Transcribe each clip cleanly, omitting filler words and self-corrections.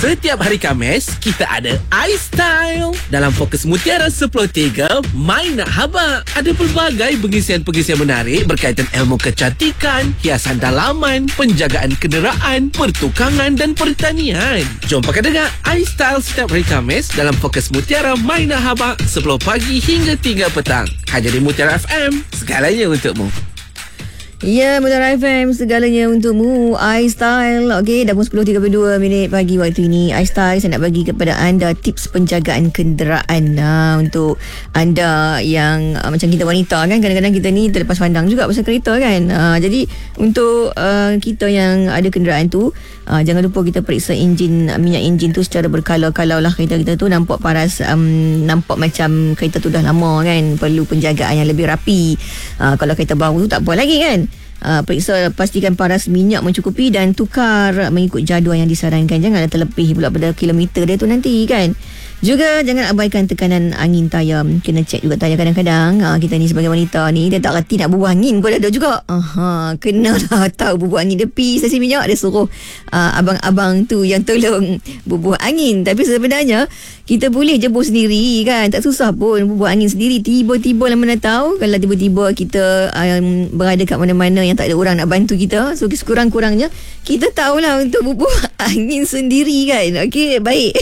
Setiap hari Khamis, kita ada iStyle. Dalam Fokus Mutiara 10.3, main nak habaq. Ada pelbagai pengisian-pengisian menarik berkaitan ilmu kecantikan, hiasan dalaman, penjagaan kenderaan, pertukangan dan pertanian. Jom pakai dengar iStyle setiap hari Khamis dalam Fokus Mutiara main nak habaq 10 pagi hingga 3 petang. Hanya di Mutiara FM, segalanya untukmu. Ya, Mutiara FM, segalanya untukmu. iStyle. Okey, dah pun 10.32 minit pagi waktu ini. iStyle, saya nak bagi kepada anda tips penjagaan kenderaan. Untuk anda yang macam kita wanita kan, kadang-kadang kita ni terlepas pandang juga pasal kereta kan. Jadi untuk kita yang ada kenderaan tu, jangan lupa kita periksa minyak enjin tu secara berkala-kala lah. Kereta kita tu nampak paras, nampak macam kereta tu dah lama kan, perlu penjagaan yang lebih rapi. Kalau kereta baru tu tak apa lagi kan. Periksa, pastikan paras minyak mencukupi dan tukar mengikut jadual yang disarankan. Janganlah terlebih pula pada kilometer dia tu nanti kan. Juga jangan abaikan tekanan angin tayar. Kena cek juga tayar kadang-kadang. Kita ni sebagai wanita ni, dia tak reti nak bubuh angin pun ada juga. Kena lah tahu bubuh angin. Dia pergi stesen minyak, dia suruh abang-abang tu yang tolong bubuh angin. Tapi sebenarnya kita boleh jebur sendiri kan. Tak susah pun bubuh angin sendiri. Tiba-tiba lah mana tahu, kalau tiba-tiba kita berada kat mana-mana yang tak ada orang nak bantu kita, so sekurang-kurangnya kita tahulah untuk bubuh angin sendiri kan. Okey, baik.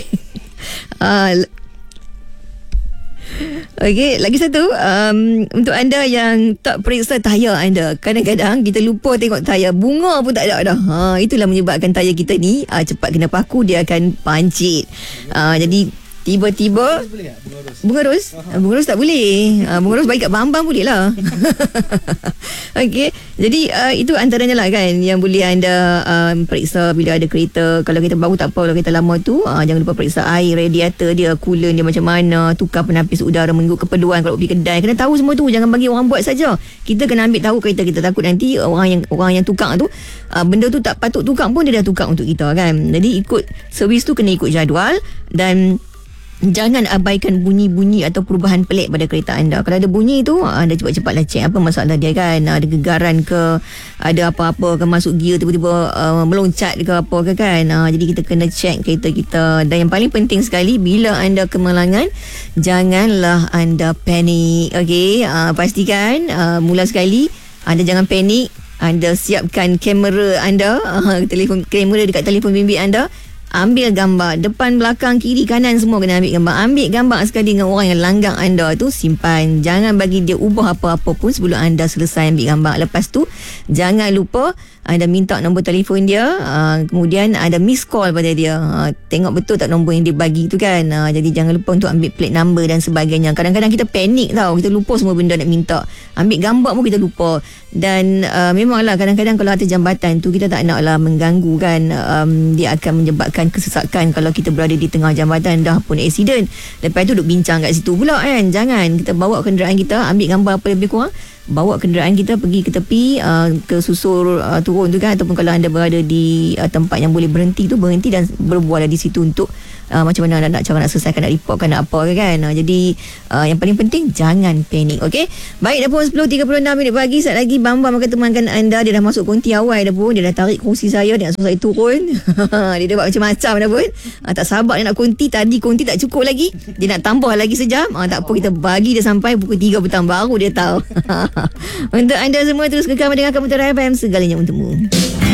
Okey, lagi satu, untuk anda yang tak periksa tayar anda, kadang-kadang kita lupa tengok tayar, bunga pun tak ada dah. Itulah menyebabkan tayar kita ni cepat kena paku, dia akan pancit. Jadi tiba-tiba bunga ros tak boleh. Bunga ros bagi kat bambang boleh lah. Okey, jadi itu antaranya lah kan yang boleh anda periksa bila ada kereta. Kalau kita baru tak apa, kalau kereta lama tu jangan lupa periksa air radiator dia, coolant dia macam mana, tukar penapis udara mengikut keperluan. Kalau pergi kedai kena tahu semua tu, jangan bagi orang buat saja. Kita kena ambil tahu kereta kita, takut nanti orang yang tukar tu benda tu tak patut tukar pun dia dah tukar untuk kita kan. Jadi ikut servis tu, kena ikut jadual. Dan jangan abaikan bunyi-bunyi atau perubahan pelik pada kereta anda. Kalau ada bunyi tu, anda cepat-cepatlah cek apa masalah dia kan. Ada gegaran ke, ada apa-apa ke, masuk gear tiba-tiba meloncat ke apa ke kan. Jadi kita kena cek kereta kita. Dan yang paling penting sekali, bila anda kemalangan, janganlah anda panik. Okey, pastikan mula sekali anda jangan panik. Anda siapkan kamera anda, kamera dekat telefon bimbit anda. Ambil gambar depan, belakang, kiri, kanan, semua kena ambil gambar. Ambil gambar sekali dengan orang yang langgang anda tu, simpan. Jangan bagi dia ubah apa-apa pun sebelum anda selesai ambil gambar. Lepas tu jangan lupa anda minta nombor telefon dia, kemudian ada miss call pada dia. Tengok betul tak nombor yang dia bagi tu kan. Jadi jangan lupa untuk ambil plate number dan sebagainya. Kadang-kadang kita panik tau, kita lupa semua benda nak minta. Ambil gambar pun kita lupa. Dan memanglah kadang-kadang kalau atas jambatan tu kita tak naklah mengganggu kan. Dia akan menyebabkan kesesakan kalau kita berada di tengah jambatan, dah pun aksiden. Lepas tu duk bincang kat situ pula kan. Jangan. Kita bawa kenderaan kita, ambil gambar apa lebih kurang, bawa kenderaan kita pergi ke tepi, ke susur turun tu kan. Ataupun kalau anda berada di tempat yang boleh berhenti tu, berhenti dan berbual di situ untuk macam mana nak cara nak selesaikan, nak report kan, nak apa kan. Jadi yang paling penting jangan panik. Okey, baik, dah pun 10.36 minit pagi. Sekejap lagi Bambang akan temankan anda. Dia dah masuk konti awal dah pun. Dia dah tarik kursi saya, dia nak suruh saya turun. Dia dah buat macam-macam dah pun. Tak sabar dia nak konti. Tadi konti tak cukup lagi, dia nak tambah lagi sejam. Tak apa, kita bagi dia sampai pukul 3 petang baru dia tahu. Untuk anda semua, terus kekal mendengarkan Mutiara FM, segalanya untukmu.